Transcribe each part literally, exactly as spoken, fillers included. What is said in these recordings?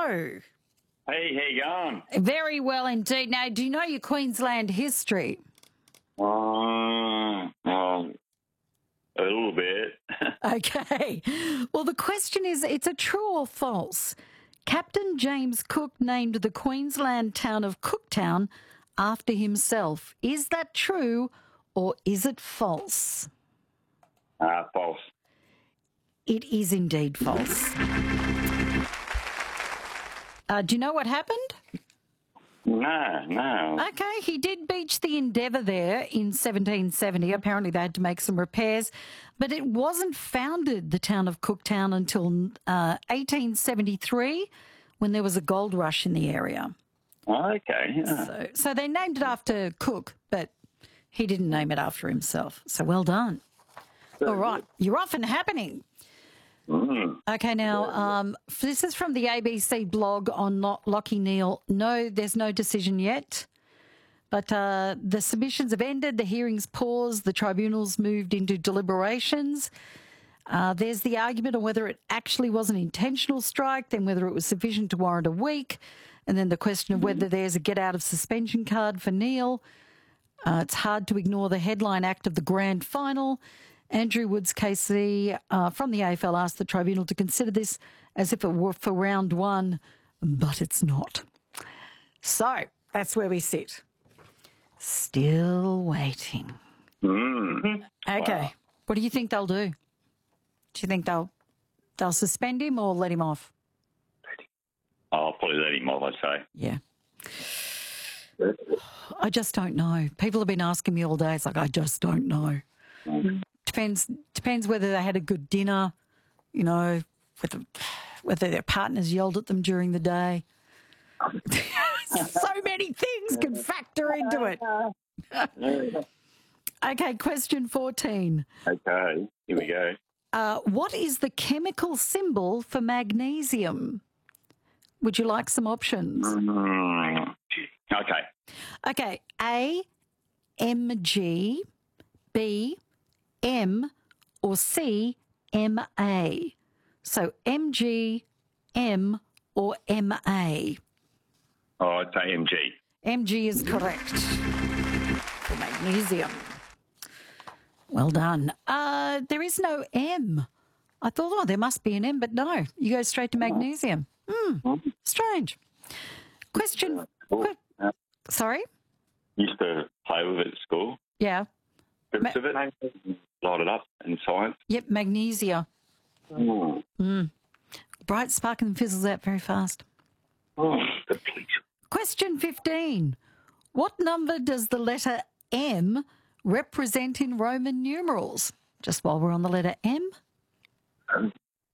hello. Hey, how you going? Very well indeed. Now, do you know your Queensland history? Uh, um, a little bit. Okay. Well, the question is, it's a true or false? Captain James Cook named the Queensland town of Cooktown after himself. Is that true or is it false? Uh, false. It is indeed false. Uh, do you know what happened? No, no. Okay, he did beach the Endeavour there in seventeen seventy. Apparently they had to make some repairs, but it wasn't founded, the town of Cooktown, until uh, eighteen seventy-three when there was a gold rush in the area. Okay. Yeah. So, so they named it after Cook, but he didn't name it after himself. So well done. All right, you're off and happening. Mm. Okay, now, um, this is from the A B C blog on Lo- Lockie Neal. No, there's no decision yet, but uh, the submissions have ended, the hearings paused, the tribunals moved into deliberations. Uh, there's the argument on whether it actually was an intentional strike, then whether it was sufficient to warrant a week, and then the question of whether there's a get-out-of-suspension card for Neal. Uh, it's hard to ignore the headline act of the grand final. Andrew Woods K C uh, from the A F L asked the tribunal to consider this as if it were for round one, but it's not. So that's where we sit. Still waiting. Mm. Okay. Wow. What do you think they'll do? Do you think they'll they'll suspend him or let him off? I'll probably let him off, I'd say. Yeah. I just don't know. People have been asking me all day. It's like, I just don't know. Mm. Depends depends whether they had a good dinner, you know, whether, whether their partners yelled at them during the day. So many things can factor into it. Okay, question fourteen. Okay, here we go. Uh, what is the chemical symbol for magnesium? Would you like some options? Mm. Okay. Okay, A, M G, B, M, or C, M A. So M G, M, or M A. Oh, I'd say M G. M G is correct for magnesium. Well done. Uh, there is no M. I thought, oh, there must be an M, but no. You go straight to magnesium. Hmm, strange. Question. Cool. que- sorry? Used to play with it at school. Yeah. Bits of it, light it up in science. Yep, magnesia. Mm. Mm. Bright spark and fizzles out very fast. Oh, good please. Question fifteen. What number does the letter M represent in Roman numerals? Just while we're on the letter M. Um,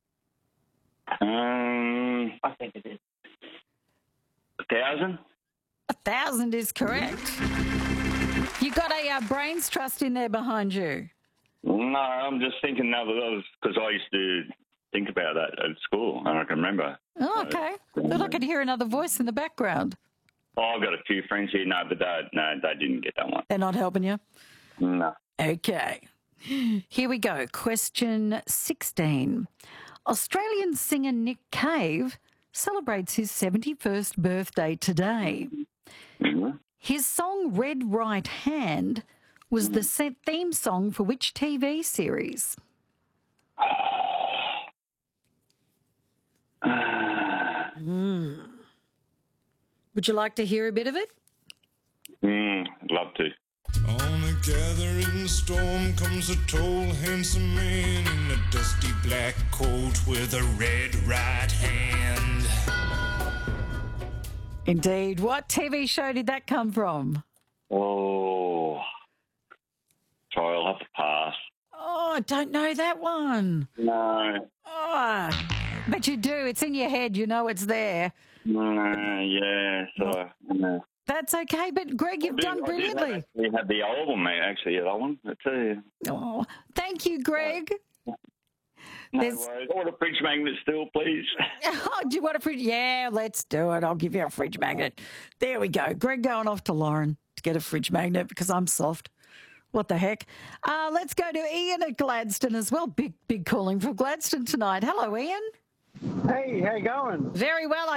I think it is. A thousand? A thousand is correct. You got a uh, brains trust in there behind you. No, I'm just thinking now that I was, because I used to think about that at school, and I can remember. Oh, okay. Thought I could hear another voice in the background. Oh, I've got a few friends here. No, but they, no, they didn't get that one. They're not helping you? No. Okay. Here we go. Question sixteen. Australian singer Nick Cave celebrates his seventy-first birthday today. Mm-hmm. His song Red Right Hand was the se- theme song for which T V series? Mm. Would you like to hear a bit of it? Mm, I'd love to. On a gathering storm comes a tall, handsome man in a dusty black coat with a red right hand. Indeed. What T V show did that come from? Oh, sorry, I'll have to pass. Oh, I don't know that one. No. Oh, but you do. It's in your head. You know it's there. No, yeah, so, no. That's okay. But, Greg, you've done brilliantly. We had the album, mate, actually, that one. I tell you. Oh, thank you, Greg. No There's- worries. I want a fridge magnet still, please. Oh, do you want a fridge? Yeah, let's do it. I'll give you a fridge magnet. There we go. Greg going off to Lauren to get a fridge magnet because I'm soft. What the heck? Uh, let's go to Ian at Gladstone as well. Big, big calling from Gladstone tonight. Hello, Ian. Hey, how you going? Very well.